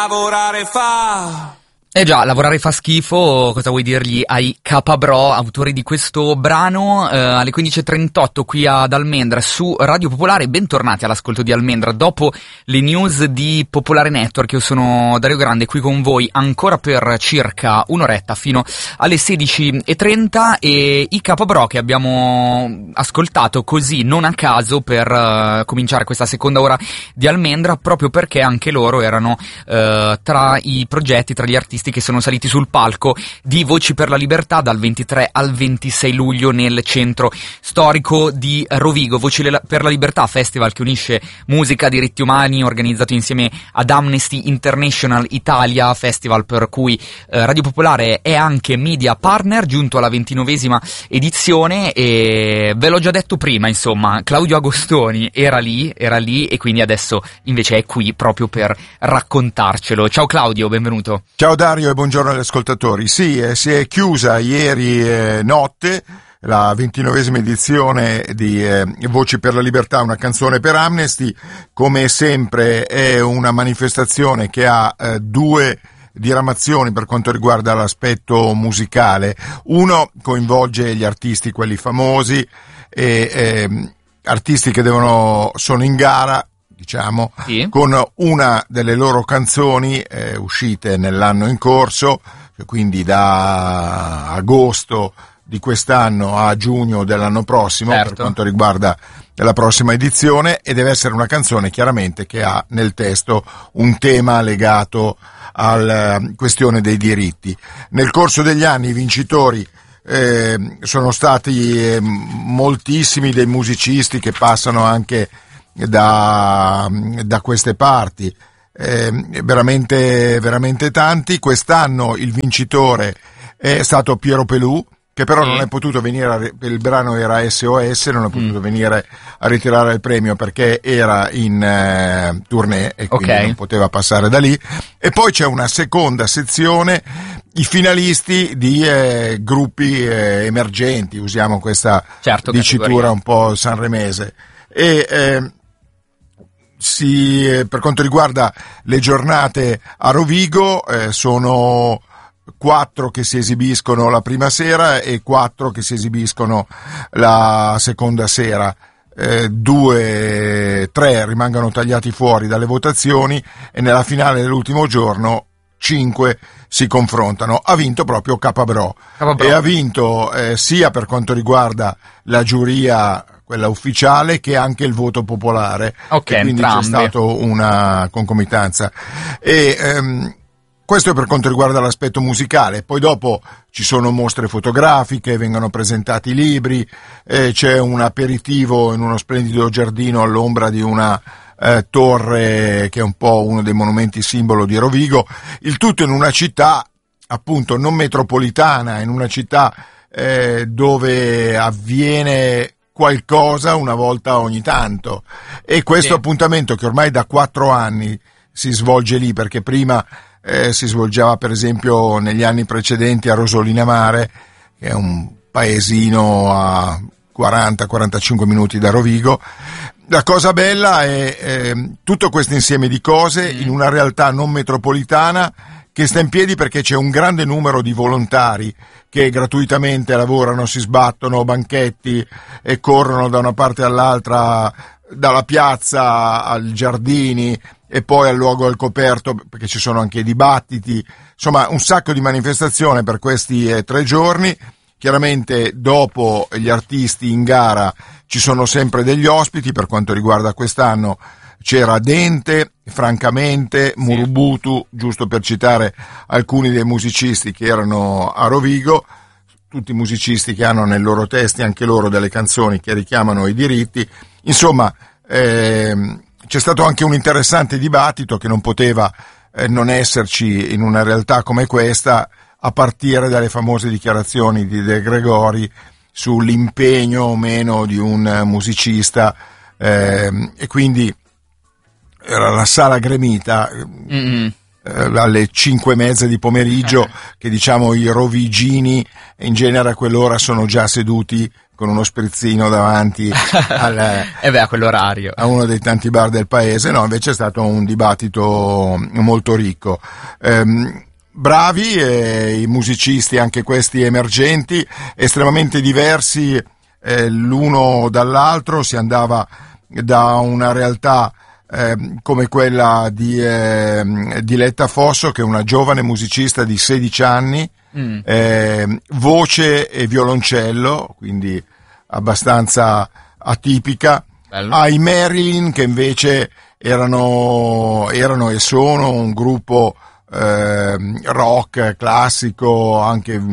lavorare fa. Eh già, lavorare fa schifo, cosa vuoi dirgli ai Capabro, autori di questo brano, alle 15.38 qui ad Almendra su Radio Popolare. Bentornati all'ascolto di Almendra. Dopo le news di Popolare Network, io sono Dario Grande qui con voi ancora per circa un'oretta fino alle 16.30 e i Capabro che abbiamo ascoltato così non a caso per cominciare questa seconda ora di Almendra, proprio perché anche loro erano tra i progetti, tra gli artisti che sono saliti sul palco di Voci per la Libertà dal 23 al 26 luglio nel centro storico di Rovigo. Voci per la Libertà, festival che unisce musica, diritti umani, organizzato insieme ad Amnesty International Italia, festival per cui Radio Popolare è anche media partner, giunto alla 29esima edizione, e ve l'ho già detto prima, insomma, Claudio Agostoni era lì e quindi adesso invece è qui proprio per raccontarcelo. Ciao Claudio, benvenuto. Ciao Dario e buongiorno agli ascoltatori. Sì, si è chiusa ieri notte la 29esima edizione di Voci per la Libertà, una canzone per Amnesty. Come sempre è una manifestazione che ha due diramazioni per quanto riguarda l'aspetto musicale. Uno coinvolge gli artisti, quelli famosi, artisti che sono in gara, diciamo, sì, con una delle loro canzoni uscite nell'anno in corso, quindi da agosto di quest'anno a giugno dell'anno prossimo, certo, per quanto riguarda la prossima edizione, e deve essere una canzone chiaramente che ha nel testo un tema legato alla questione dei diritti. Nel corso degli anni i vincitori sono stati moltissimi dei musicisti che passano anche da queste parti, veramente tanti. Quest'anno il vincitore è stato Piero Pelù, che però non è potuto venire, il brano era SOS, non è potuto venire a ritirare il premio perché era in tournée e quindi non poteva passare da lì. E poi c'è una seconda sezione, i finalisti di gruppi emergenti, usiamo questa dicitura un po' sanremese. E per quanto riguarda le giornate a Rovigo, sono 4 che si esibiscono la prima sera e 4 che si esibiscono la seconda sera. 3 rimangono tagliati fuori dalle votazioni e nella finale dell'ultimo giorno 5 si confrontano. Ha vinto proprio Capabro. E ha vinto sia per quanto riguarda la giuria, quella ufficiale, che anche il voto popolare, e quindi c'è stato una concomitanza. E questo è per quanto riguarda l'aspetto musicale. Poi dopo ci sono mostre fotografiche, vengono presentati libri, c'è un aperitivo in uno splendido giardino all'ombra di una torre che è un po' uno dei monumenti simbolo di Rovigo, il tutto in una città appunto non metropolitana, in una città dove avviene qualcosa una volta ogni tanto, e questo appuntamento, che ormai da 4 anni si svolge lì, perché prima si svolgeva per esempio negli anni precedenti a Rosolina Mare, che è un paesino a 40-45 minuti da Rovigo. La cosa bella è tutto questo insieme di cose in una realtà non metropolitana che sta in piedi perché c'è un grande numero di volontari che gratuitamente lavorano, si sbattono banchetti e corrono da una parte all'altra, dalla piazza ai giardini e poi al luogo al coperto, perché ci sono anche i dibattiti, insomma un sacco di manifestazioni per questi 3 giorni. Chiaramente dopo gli artisti in gara ci sono sempre degli ospiti. Per quanto riguarda quest'anno c'era Dente, Francamente, Murubutu, giusto per citare alcuni dei musicisti che erano a Rovigo, tutti musicisti che hanno nei loro testi anche loro delle canzoni che richiamano i diritti. Insomma, c'è stato anche un interessante dibattito che non poteva non esserci in una realtà come questa, a partire dalle famose dichiarazioni di De Gregori sull'impegno o meno di un musicista, e quindi era la sala gremita alle 5:30 di pomeriggio, che diciamo i rovigini in genere a quell'ora sono già seduti con uno sprizzino davanti a quell'orario, a uno dei tanti bar del paese. No, invece è stato un dibattito molto ricco. Bravi i musicisti, anche questi emergenti, estremamente diversi l'uno dall'altro. Si andava da una realtà come quella di Diletta Fosso, che è una giovane musicista di 16 anni, voce e violoncello, quindi abbastanza atipica. Bello. Ai Marilyn, che invece erano e sono un gruppo rock classico, anche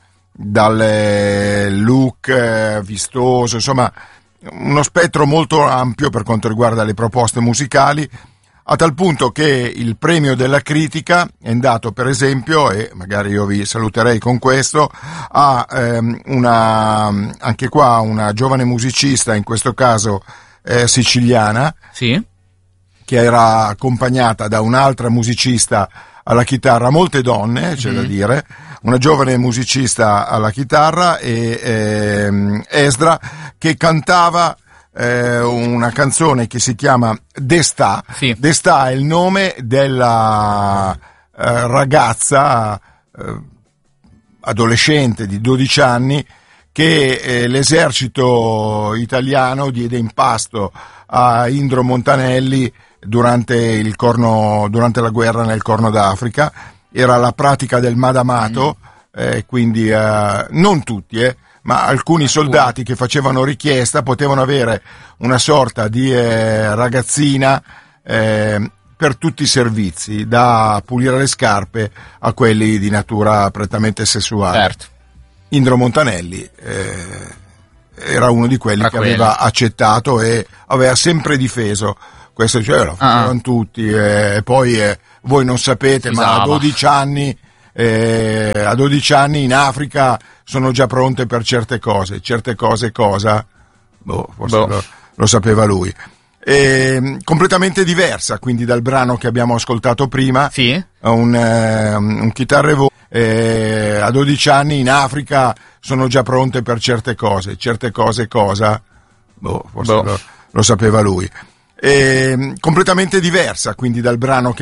dal look vistoso, insomma uno spettro molto ampio per quanto riguarda le proposte musicali, a tal punto che il premio della critica è andato, per esempio, e magari io vi saluterei con questo, a anche qua una giovane musicista, in questo caso siciliana, sì, che era accompagnata da un'altra musicista alla chitarra, molte donne, c'è da dire, una giovane musicista alla chitarra, e Esdra, che cantava una canzone che si chiama Destà. Sì. Destà è il nome della ragazza adolescente di 12 anni che l'esercito italiano diede in pasto a Indro Montanelli durante la guerra nel Corno d'Africa. Era la pratica del madamato, quindi non tutti, ma alcuni soldati che facevano richiesta potevano avere una sorta di ragazzina per tutti i servizi, da pulire le scarpe a quelli di natura prettamente sessuale. Certo. Indro Montanelli era uno di quelli che aveva accettato e aveva sempre difeso questo, cioè lo facevano tutti, e poi voi non sapete, ma a 12 anni in Africa sono già pronte per certe cose cosa? Forse lo sapeva lui. Completamente diversa quindi dal brano che abbiamo ascoltato prima. Sì. Un chitarra e voce. A 12 anni in Africa sono già pronte per certe cose cosa? Forse lo sapeva lui. Completamente diversa quindi dal brano che